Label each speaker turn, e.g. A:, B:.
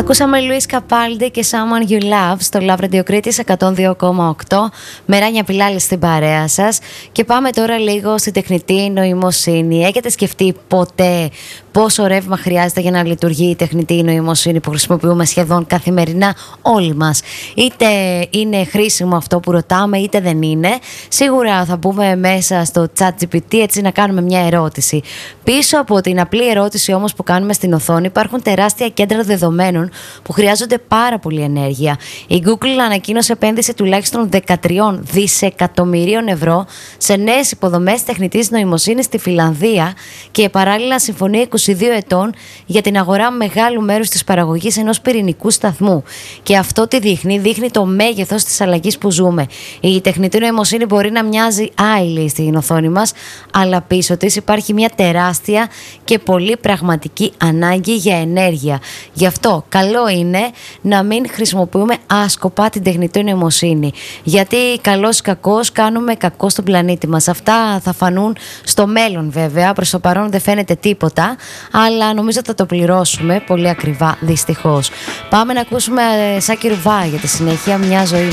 A: Ακούσαμε Λουίς Καπάλντι και Someone You Love στο Love Radio Κρήτης 102,8. Με Ράνια Πιλάλη στην παρέα σας. Και πάμε τώρα λίγο στην τεχνητή νοημοσύνη. Έχετε σκεφτεί ποτέ πόσο ρεύμα χρειάζεται για να λειτουργεί η τεχνητή νοημοσύνη που χρησιμοποιούμε σχεδόν καθημερινά όλοι μας? Είτε είναι χρήσιμο αυτό που ρωτάμε, είτε δεν είναι. Σίγουρα θα μπούμε μέσα στο ChatGPT έτσι να κάνουμε μια ερώτηση. Πίσω από την απλή ερώτηση όμως που κάνουμε στην οθόνη υπάρχουν τεράστια κέντρα δεδομένων που χρειάζονται πάρα πολύ ενέργεια. Η Google ανακοίνωσε επένδυση τουλάχιστον 13 δισεκατομμυρίων ευρώ σε νέες υποδομές τεχνητής νοημοσύνης στη Φιλανδία και παράλληλα συμφωνεί 22 ετών για την αγορά μεγάλου μέρους της παραγωγής ενός πυρηνικού σταθμού. Και αυτό τι δείχνει? Δείχνει το μέγεθος της αλλαγής που ζούμε. Η τεχνητή νοημοσύνη μπορεί να μοιάζει άειλη στην οθόνη μας, αλλά πίσω της υπάρχει μια τεράστια και πολύ πραγματική ανάγκη για ενέργεια. Γι' αυτό καλό είναι να μην χρησιμοποιούμε άσκοπα την τεχνητή νοημοσύνη. Γιατί καλώς ή κακώς κάνουμε κακό στον πλανήτη μας. Αυτά θα φανούν στο μέλλον βέβαια. Προς το παρόν δεν φαίνεται τίποτα, αλλά νομίζω θα το πληρώσουμε πολύ ακριβά, δυστυχώς. Πάμε να ακούσουμε Σάκη Ρουβά για τη συνέχεια, μια ζωή.